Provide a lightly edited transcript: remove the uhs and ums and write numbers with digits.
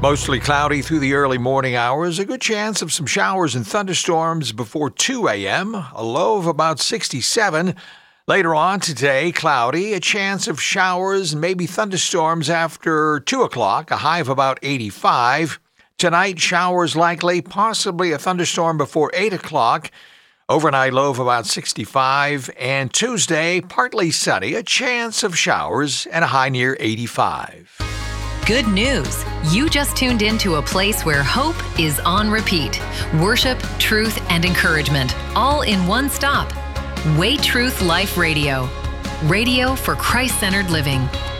Mostly cloudy through the early morning hours. A good chance of some showers and thunderstorms before 2 a.m. A low of about 67. Later on today, cloudy. A chance of showers and maybe thunderstorms after 2 o'clock. A high of about 85. Tonight, showers likely, possibly a thunderstorm before 8 o'clock. Overnight low of about 65. And Tuesday, partly sunny. A chance of showers and a high near 85. Good news. You just tuned into a place where hope is on repeat. Worship, truth, and encouragement, all in one stop. Way Truth Life Radio. Radio for Christ-centered living.